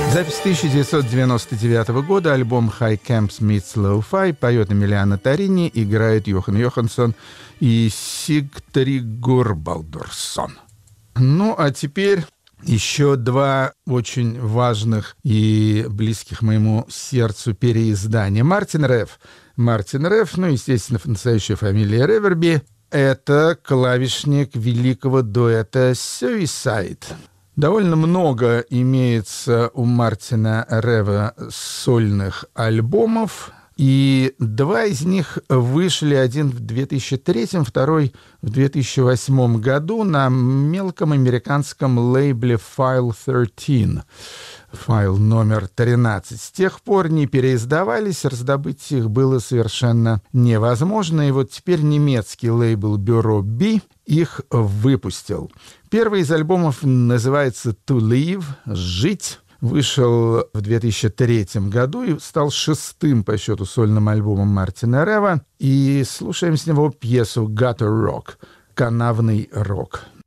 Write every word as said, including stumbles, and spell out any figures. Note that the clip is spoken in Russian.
Запись тысяча девятьсот девяносто девятого года, альбом «High Camps Meets Lo-Fi», поет Эмилиана Торини, играет Йохан Йоханссон и Сигтригур Балдурсон. Ну, а теперь еще два очень важных и близких моему сердцу переиздания. Мартин Реф. Мартин Реф, ну, естественно, настоящая фамилия Реверби, это клавишник великого дуэта Suicide. Довольно много имеется у Мартина Рева сольных альбомов, и два из них вышли, один в две тысячи третьем, второй в две тысячи восьмом году на мелком американском лейбле File тринадцать. Файл номер тринадцать. С тех пор не переиздавались, раздобыть их было совершенно невозможно, и вот теперь немецкий лейбл Бюро Би их выпустил. Первый из альбомов называется «To Live» — «Жить». Вышел в две тысячи третьем году и стал шестым по счету сольным альбомом Мартина Рева. И слушаем с него пьесу «Gutter Rock» — «Канавный рок».